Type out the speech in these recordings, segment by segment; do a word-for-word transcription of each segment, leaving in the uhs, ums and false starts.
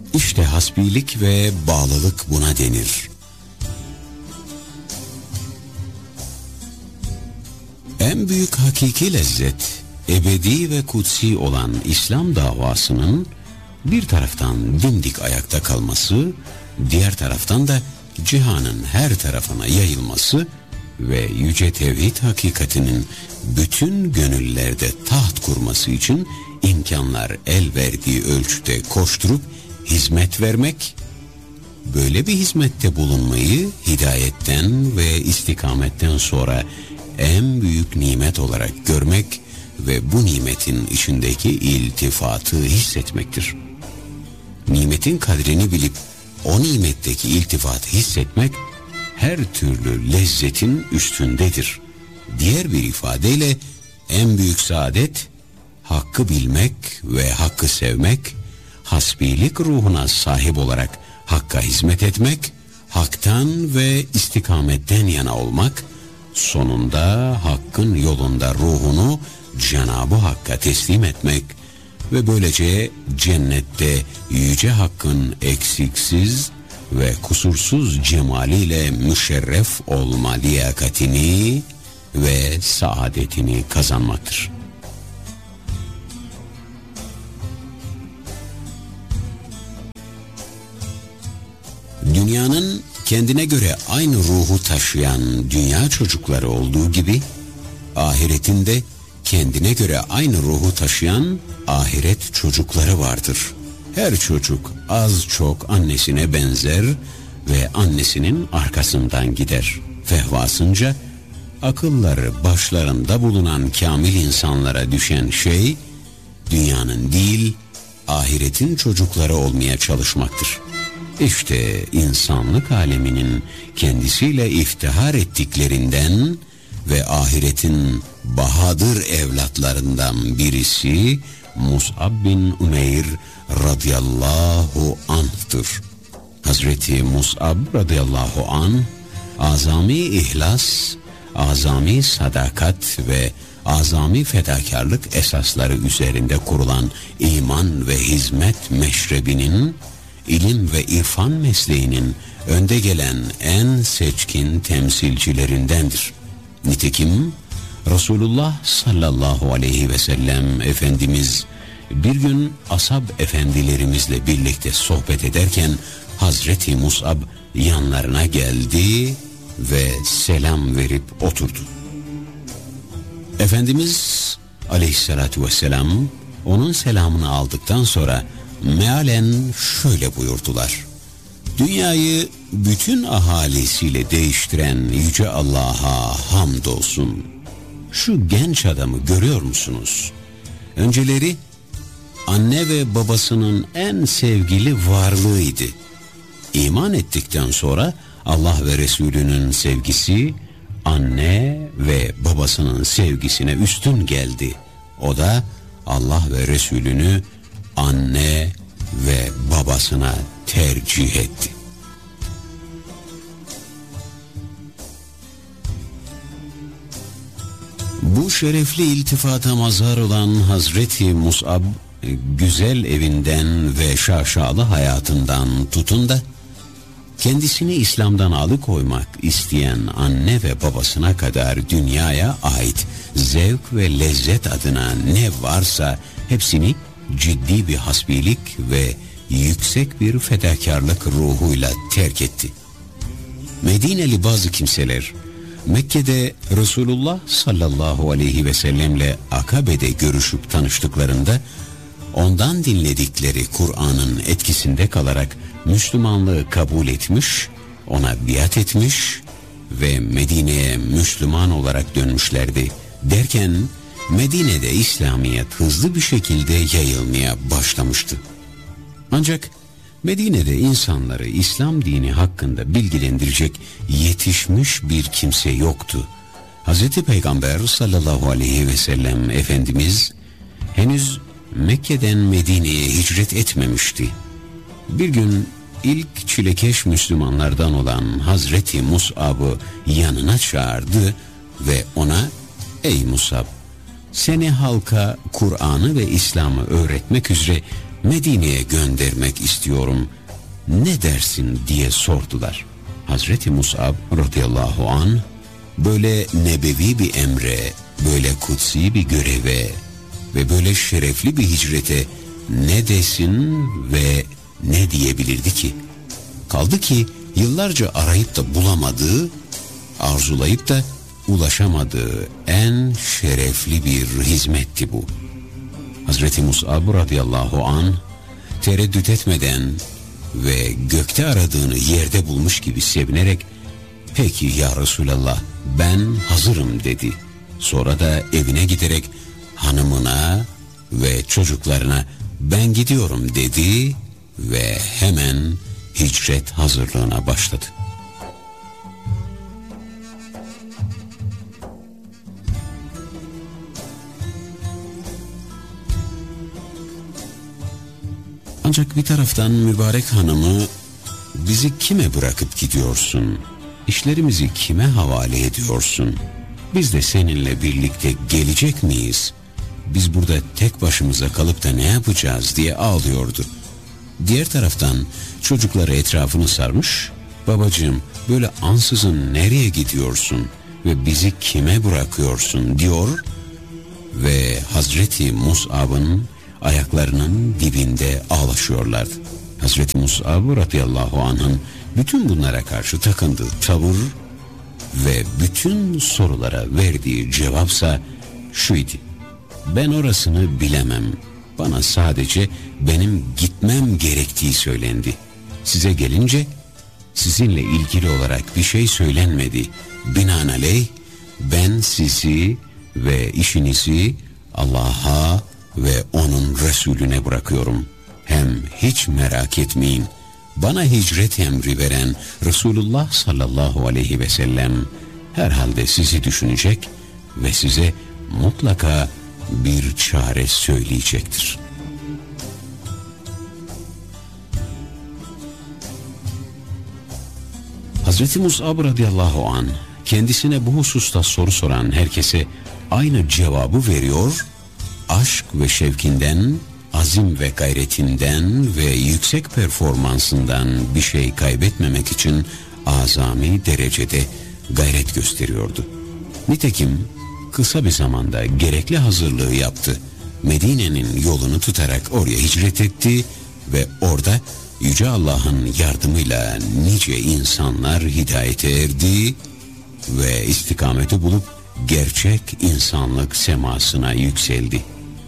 İşte hasbilik ve bağlılık buna denir. En büyük hakiki lezzet, ebedi ve kutsi olan İslam davasının bir taraftan dimdik ayakta kalması, diğer taraftan da cihanın her tarafına yayılması ve yüce tevhid hakikatinin bütün gönüllerde taht kurması için imkanlar el verdiği ölçüde koşturup hizmet vermek, böyle bir hizmette bulunmayı hidayetten ve istikametten sonra en büyük nimet olarak görmek ve bu nimetin içindeki iltifatı hissetmektir. Nimetin kadrini bilip o nimetteki iltifatı hissetmek her türlü lezzetin üstündedir. Diğer bir ifadeyle en büyük saadet hakkı bilmek ve hakkı sevmek, hasbilik ruhuna sahip olarak hakka hizmet etmek, haktan ve istikametten yana olmak, sonunda hakkın yolunda ruhunu Cenab-ı Hakk'a teslim etmek ve böylece cennette yüce hakkın eksiksiz ve kusursuz cemaliyle müşerref olma liyakatini ve saadetini kazanmaktır. Dünyanın kendine göre aynı ruhu taşıyan dünya çocukları olduğu gibi, ahiretin de kendine göre aynı ruhu taşıyan ahiret çocukları vardır. Her çocuk az çok annesine benzer ve annesinin arkasından gider. Fehvasınca akılları başlarında bulunan kamil insanlara düşen şey, dünyanın değil, ahiretin çocukları olmaya çalışmaktır. İşte insanlık aleminin kendisiyle iftihar ettiklerinden ve ahiretin bahadır evlatlarından birisi Mus'ab bin Umeyr radıyallahu anh'tır. Hazreti Mus'ab radıyallahu anh, azami ihlas, azami sadakat ve azami fedakarlık esasları üzerinde kurulan iman ve hizmet meşrebinin, ilim ve irfan mesleğinin önde gelen en seçkin temsilcilerindendir. Nitekim Resulullah sallallahu aleyhi ve sellem Efendimiz bir gün ashab efendilerimizle birlikte sohbet ederken Hazreti Mus'ab yanlarına geldi ve selam verip oturdu. Efendimiz aleyhissalatu vesselam onun selamını aldıktan sonra mealen şöyle buyurdular: dünyayı bütün ahalisiyle değiştiren yüce Allah'a hamdolsun. Şu genç adamı görüyor musunuz? Önceleri anne ve babasının en sevgili varlığıydı. İman ettikten sonra Allah ve Resulünün sevgisi anne ve babasının sevgisine üstün geldi. O da Allah ve Resulünü anne ve babasına tercih etti. Bu şerefli iltifata mazhar olan Hazreti Mus'ab, güzel evinden ve şaşalı hayatından tutun da kendisini İslam'dan alıkoymak isteyen anne ve babasına kadar dünyaya ait zevk ve lezzet adına ne varsa hepsini ciddi bir hasbilik ve yüksek bir fedakarlık ruhuyla terk etti. Medineli bazı kimseler Mekke'de Resulullah sallallahu aleyhi ve sellemle Akabe'de görüşüp tanıştıklarında ondan dinledikleri Kur'an'ın etkisinde kalarak Müslümanlığı kabul etmiş, ona biat etmiş ve Medine'ye Müslüman olarak dönmüşlerdi. Derken Medine'de İslamiyet hızlı bir şekilde yayılmaya başlamıştı. Ancak Medine'de insanları İslam dini hakkında bilgilendirecek yetişmiş bir kimse yoktu. Hazreti Peygamber sallallahu aleyhi ve sellem Efendimiz henüz Mekke'den Medine'ye hicret etmemişti. Bir gün ilk çilekeş Müslümanlardan olan Hazreti Mus'ab'ı yanına çağırdı ve ona "Ey Mus'ab, seni halka Kur'an'ı ve İslam'ı öğretmek üzere Medine'ye göndermek istiyorum. Ne dersin diye sordular. Hazreti Mus'ab radıyallahu anh böyle nebevi bir emre, böyle kutsi bir göreve ve böyle şerefli bir hicrete ne desin ve ne diyebilirdi ki? Kaldı ki yıllarca arayıp da bulamadığı, arzulayıp da ulaşamadığı en şerefli bir hizmetti bu. Hazreti Mus'ab radıyallahu anh tereddüt etmeden ve gökte aradığını yerde bulmuş gibi sevinerek "Peki ya Resulallah, ben hazırım" dedi. Sonra da evine giderek hanımına ve çocuklarına "Ben gidiyorum" dedi ve hemen hicret hazırlığına başladı. Ancak bir taraftan mübarek hanımı "Bizi kime bırakıp gidiyorsun? İşlerimizi kime havale ediyorsun? Biz de seninle birlikte gelecek miyiz? Biz burada tek başımıza kalıp da ne yapacağız?" diye ağlıyordu. Diğer taraftan çocukları etrafını sarmış, "Babacığım, böyle ansızın nereye gidiyorsun ve bizi kime bırakıyorsun?" diyor ve Hazreti Mus'ab'ın ayaklarının dibinde ağlaşıyorlardı. Hazreti Mus'ab radıyallahu anh'ın bütün bunlara karşı takındığı tavır ve bütün sorulara verdiği cevapsa şuydu: "Ben orasını bilemem. Bana sadece benim gitmem gerektiği söylendi. Size gelince sizinle ilgili olarak bir şey söylenmedi. Binaenaleyh ben sizi ve işinizi Allah'a ve onun Resulüne bırakıyorum. Hem hiç merak etmeyin. Bana hicret emri veren Resulullah sallallahu aleyhi ve sellem herhalde sizi düşünecek ve size mutlaka bir çare söyleyecektir." Hazreti Mus'ab radıyallahu anh kendisine bu hususta soru soran herkese aynı cevabı veriyor, aşk ve şevkinden, azim ve gayretinden ve yüksek performansından bir şey kaybetmemek için azami derecede gayret gösteriyordu. Nitekim kısa bir zamanda gerekli hazırlığı yaptı. Medine'nin yolunu tutarak oraya hicret etti ve orada Yüce Allah'ın yardımıyla nice insanlar hidayete erdi ve istikameti bulup gerçek insanlık semasına yükseldi.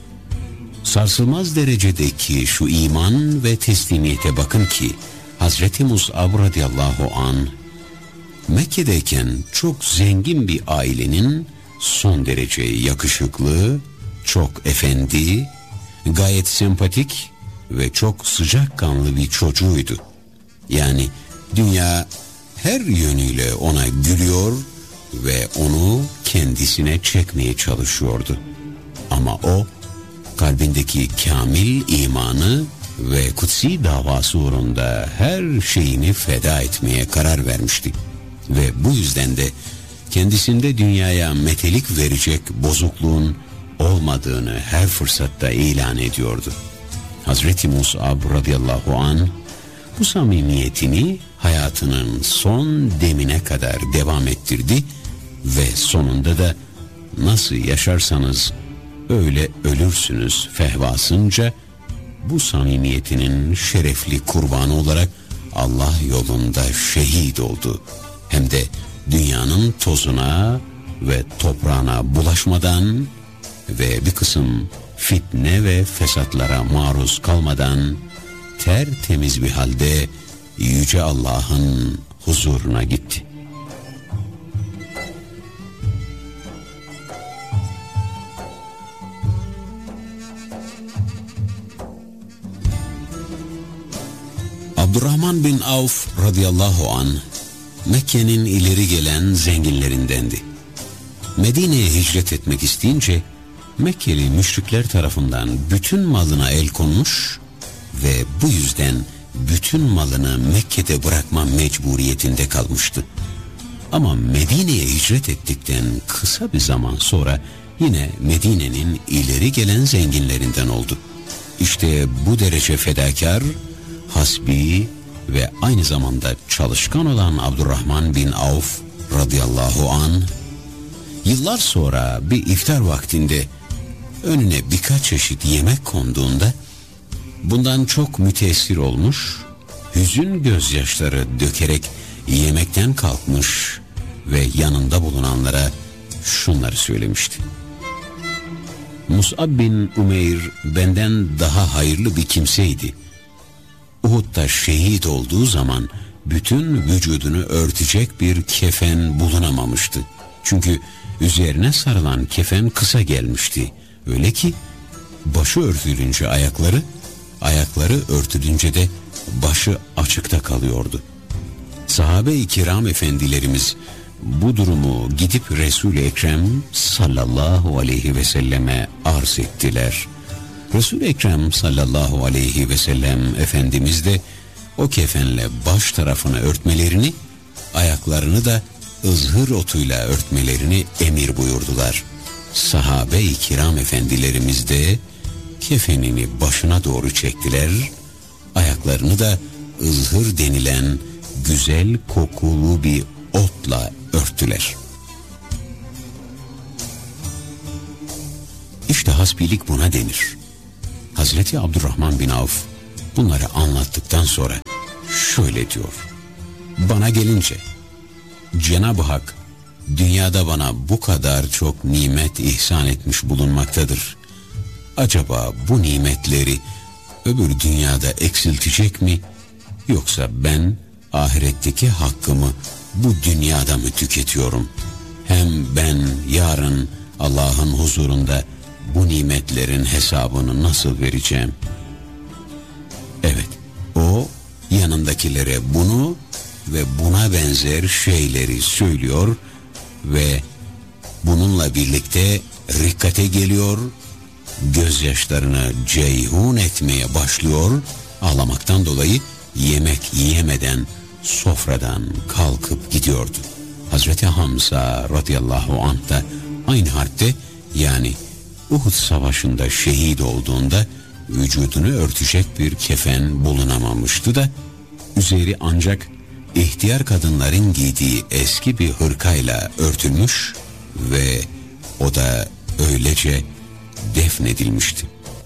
Sarsılmaz derecedeki şu iman ve teslimiyete bakın ki Hazreti Mus'ab radıyallahu anh Mekke'deyken çok zengin bir ailenin son derece yakışıklı, çok efendi, gayet sempatik ve çok sıcakkanlı bir çocuğuydu. Yani dünya her yönüyle ona gülüyor ve onu kendisine çekmeye çalışıyordu. Ama o kalbindeki kamil imanı ve kutsi davası uğrunda her şeyini feda etmeye karar vermişti. Ve bu yüzden de kendisinde dünyaya metelik verecek bozukluğun olmadığını her fırsatta ilan ediyordu. Hazreti Mus'ab radıyallahu anh bu samimiyetini hayatının son demine kadar devam ettirdi ve sonunda da "Nasıl yaşarsanız öyle ölürsünüz" fehvasınca bu samimiyetinin şerefli kurbanı olarak Allah yolunda şehit oldu. Hem de dünyanın tozuna ve toprağına bulaşmadan ve bir kısım fitne ve fesatlara maruz kalmadan tertemiz bir halde Yüce Allah'ın huzuruna gitti. Abdurrahman bin Avf radıyallahu anh Mekke'nin ileri gelen zenginlerindendi. Medine'ye hicret etmek isteyince Mekkeli müşrikler tarafından bütün malına el konmuş ve bu yüzden bütün malını Mekke'de bırakma mecburiyetinde kalmıştı. Ama Medine'ye hicret ettikten kısa bir zaman sonra yine Medine'nin ileri gelen zenginlerinden oldu. İşte bu derece fedakar, hasbi ve aynı zamanda çalışkan olan Abdurrahman bin Avf radıyallahu an, yıllar sonra bir iftar vaktinde önüne birkaç çeşit yemek konduğunda bundan çok müteessir olmuş, hüzün gözyaşları dökerek yemekten kalkmış ve yanında bulunanlara şunları söylemişti. Mus'ab bin Umeyr benden daha hayırlı bir kimseydi. Uhud'da şehit olduğu zaman bütün vücudunu örtecek bir kefen bulunamamıştı. Çünkü üzerine sarılan kefen kısa gelmişti. Öyle ki başı örtülünce ayakları, ayakları örtülünce de başı açıkta kalıyordu. Sahabe-i kiram efendilerimiz bu durumu gidip Resul-i Ekrem sallallahu aleyhi ve selleme arz ettiler. Resul-i Ekrem sallallahu aleyhi ve sellem Efendimiz de o kefenle baş tarafını örtmelerini, ayaklarını da ızhır otuyla örtmelerini emir buyurdular. Sahabe-i kiram efendilerimiz de kefenini başına doğru çektiler, ayaklarını da ızhır denilen güzel kokulu bir otla örttüler. İşte hasbilik buna denir. Hazreti Abdurrahman bin Avf bunları anlattıktan sonra şöyle diyor. Bana gelince Cenab-ı Hak dünyada bana bu kadar çok nimet ihsan etmiş bulunmaktadır. Acaba bu nimetleri öbür dünyada eksiltecek mi? Yoksa ben ahiretteki hakkımı bu dünyada mı tüketiyorum? Hem ben yarın Allah'ın huzurunda bu nimetlerin hesabını nasıl vereceğim? Evet, o yanındakilere bunu ve buna benzer şeyleri söylüyor ve bununla birlikte rikkate geliyor, gözyaşlarını ceyhun etmeye başlıyor, ağlamaktan dolayı yemek yiyemeden sofradan kalkıp gidiyordu. Hazreti Hamza radıyallahu anh da aynı halde, yani Uhud savaşında şehit olduğunda vücudunu örtecek bir kefen bulunamamıştı da üzeri ancak ihtiyar kadınların giydiği eski bir hırkayla örtülmüş ve o da öylece defnedilmişti.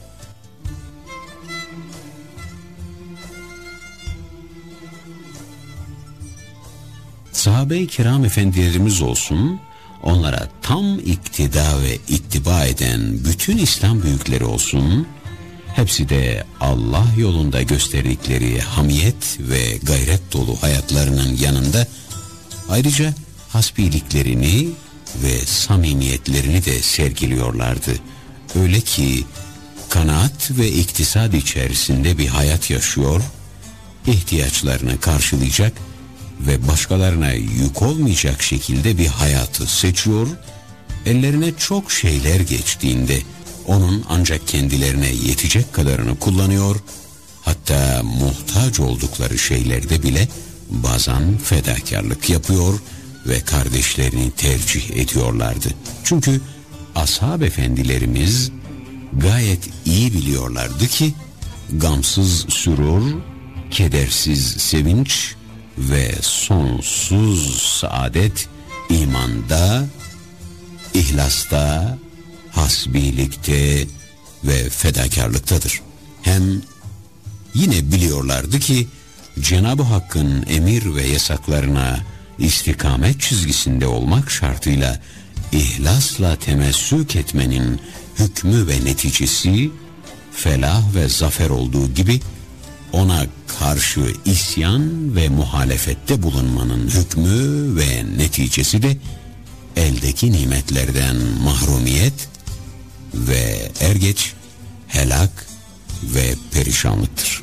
Sahabe-i kiram efendilerimiz olsun, onlara tam iktida ve ittiba eden bütün İslam büyükleri olsun, hepsi de Allah yolunda gösterdikleri hamiyet ve gayret dolu hayatlarının yanında ayrıca hasbiliklerini ve samimiyetlerini de sergiliyorlardı. Öyle ki kanaat ve iktisad içerisinde bir hayat yaşıyor, ihtiyaçlarını karşılayacak ve başkalarına yük olmayacak şekilde bir hayatı seçiyor, ellerine çok şeyler geçtiğinde onun ancak kendilerine yetecek kadarını kullanıyor, hatta muhtaç oldukları şeylerde bile bazen fedakarlık yapıyor ve kardeşlerini tercih ediyorlardı. Çünkü ashab efendilerimiz gayet iyi biliyorlardı ki gamsız sürur, kedersiz sevinç ve sonsuz saadet imanda, ihlasta, hasbilikte ve fedakarlıktadır. Hem yine biliyorlardı ki Cenab-ı Hakk'ın emir ve yasaklarına istikamet çizgisinde olmak şartıyla ihlasla temessük etmenin hükmü ve neticesi felah ve zafer olduğu gibi ona karşı isyan ve muhalefette bulunmanın hükmü ve neticesi de eldeki nimetlerden mahrumiyet ve er geç helak ve perişanlıktır.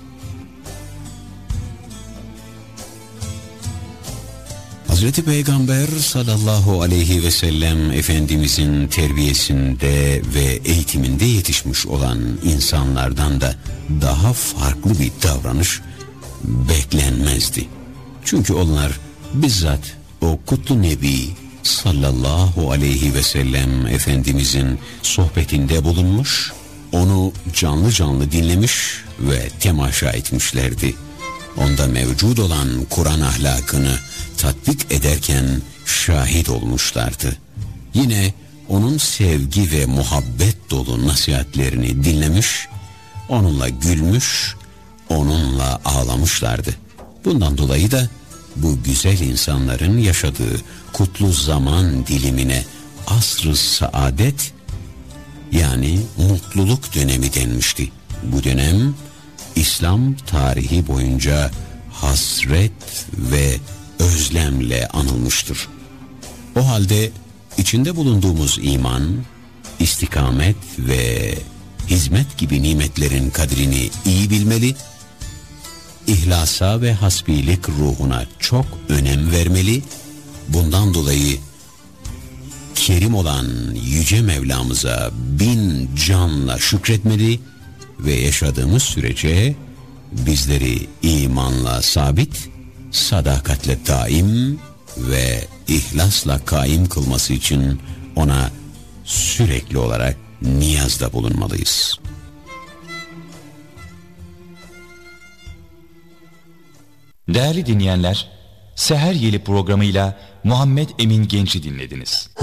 Hazreti Peygamber sallallahu aleyhi ve sellem Efendimizin terbiyesinde ve eğitiminde yetişmiş olan insanlardan da daha farklı bir davranış beklenmezdi. Çünkü onlar bizzat o kutlu Nebi sallallahu aleyhi ve sellem Efendimizin sohbetinde bulunmuş, onu canlı canlı dinlemiş ve temaşa etmişlerdi. Onda mevcut olan Kur'an ahlakını tatbik ederken şahit olmuşlardı. Yine onun sevgi ve muhabbet dolu nasihatlerini dinlemiş, onunla gülmüş, onunla ağlamışlardı. Bundan dolayı da bu güzel insanların yaşadığı kutlu zaman dilimine asr-ı saadet, yani mutluluk dönemi denmişti. Bu dönem İslam tarihi boyunca hasret ve özlemle anılmıştır. O halde içinde bulunduğumuz iman, istikamet ve hizmet gibi nimetlerin kadrini iyi bilmeli, İhlasa ve hasbilik ruhuna çok önem vermeli. Bundan dolayı kerim olan Yüce Mevlamıza bin canla şükretmeli ve yaşadığımız sürece bizleri imanla sabit, sadakatle daim ve ihlasla kaim kılması için ona sürekli olarak niyazda bulunmalıyız. Değerli dinleyenler, Seher Yeli programıyla Muhammed Emin Genç'i dinlediniz.